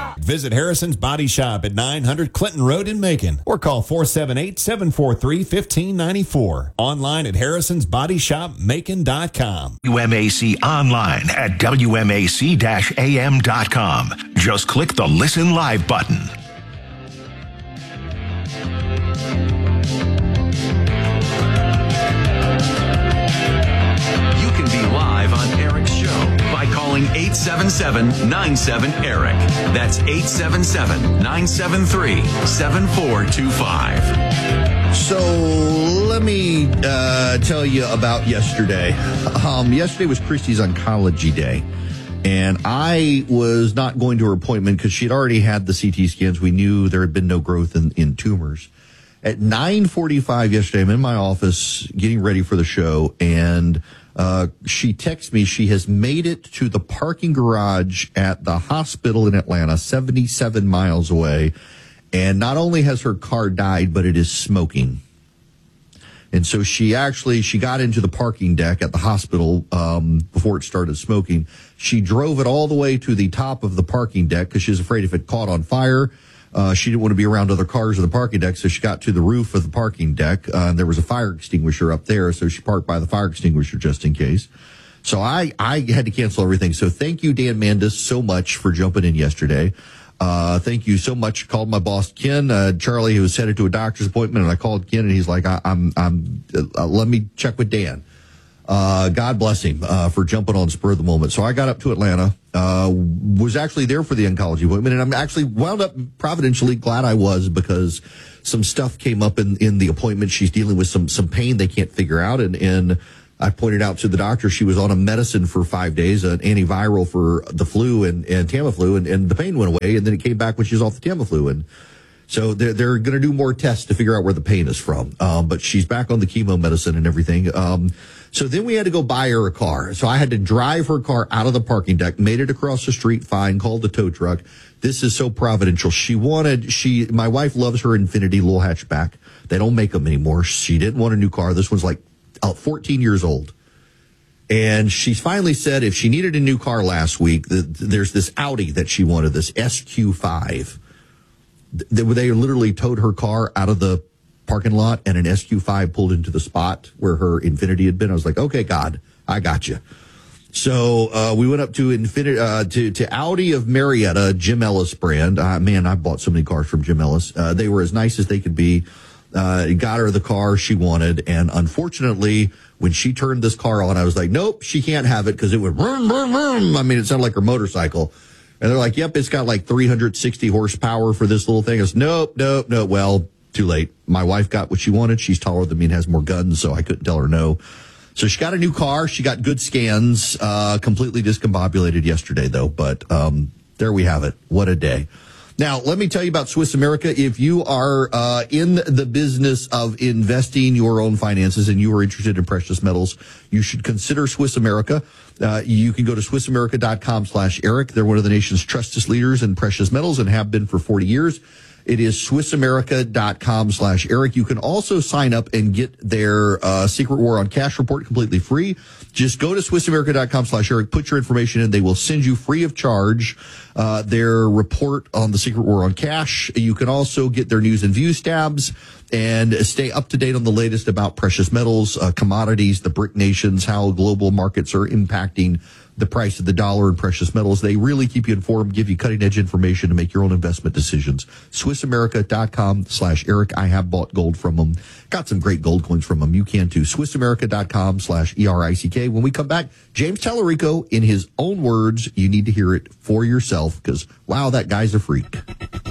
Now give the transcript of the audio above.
Visit Harrison's Body Shop at 900 Clinton Road in Macon or call 478-743-1594. Online at harrisonsbodyshopmacon.com. WMAC online at WMAC-AM.com. Just click the Listen Live button. You can be live on Eric's show by calling 877-97-ERIC. That's 877-973-7425. So let me tell you about yesterday. Yesterday was Christy's oncology day, and I was not going to her appointment because she'd already had the CT scans. We knew there had been no growth in tumors. At 9:45 yesterday, I'm in my office getting ready for the show, and she texts me she has made it to the parking garage at the hospital in Atlanta, 77 miles away. And not only has her car died, but it is smoking. And so she got into the parking deck at the hospital before it started smoking. She drove it all the way to the top of the parking deck because she was afraid if it caught on fire, she didn't want to be around other cars on the parking deck. So she got to the roof of the parking deck. And there was a fire extinguisher up there. So she parked by the fire extinguisher just in case. So I had to cancel everything. So thank you, Dan Mandis, so much for jumping in yesterday. Thank you so much. Called my boss, Ken. Charlie, who was headed to a doctor's appointment, and I called Ken, and he's like, let me check with Dan. God bless him, for jumping on spur of the moment. So I got up to Atlanta, was actually there for the oncology appointment, and I'm actually wound up providentially glad I was because some stuff came up in the appointment. She's dealing with some pain they can't figure out, and I pointed out to the doctor she was on a medicine for 5 days, an antiviral for the flu and Tamiflu, and the pain went away, and then it came back when she was off the Tamiflu. And so they're going to do more tests to figure out where the pain is from. But she's back on the chemo medicine and everything. So then we had to go buy her a car. So I had to drive her car out of the parking deck, made it across the street fine, called the tow truck. This is so providential. My wife loves her Infiniti little hatchback. They don't make them anymore. She didn't want a new car. This one's like 14 years old. And she finally said if she needed a new car last week, there's this Audi that she wanted, this SQ5. They literally towed her car out of the parking lot, and an SQ5 pulled into the spot where her Infiniti had been. I was like, okay, God, I got you. So we went up to to Audi of Marietta, Jim Ellis brand. Man, I bought so many cars from Jim Ellis. They were as nice as they could be. Got her the car she wanted, and unfortunately, when she turned this car on, I was like, nope, she can't have it because it went vroom, vroom, vroom. I mean, it sounded like her motorcycle. And they're like, yep, it's got like 360 horsepower for this little thing. I was, nope. Well, too late. My wife got what she wanted. She's taller than me and has more guns, so I couldn't tell her no. So she got a new car. She got good scans, completely discombobulated yesterday, though. But there we have it. What a day. Now, let me tell you about Swiss America. If you are in the business of investing your own finances and you are interested in precious metals, you should consider Swiss America. You can go to SwissAmerica.com/Eric. They're one of the nation's trusted leaders in precious metals and have been for 40 years. It is SwissAmerica.com/Eric. You can also sign up and get their Secret War on Cash report completely free. Just go to SwissAmerica.com/Eric, put your information in. They will send you free of charge their report on the Secret War on Cash. You can also get their news and views tabs and stay up to date on the latest about precious metals, commodities, the BRIC nations, how global markets are impacting the price of the dollar and precious metals. They really keep you informed, give you cutting-edge information to make your own investment decisions. SwissAmerica.com/Eric. I have bought gold from them. Got some great gold coins from them. You can too. SwissAmerica.com/ERICK. When we come back, James Tallarico, in his own words, you need to hear it for yourself because, wow, that guy's a freak.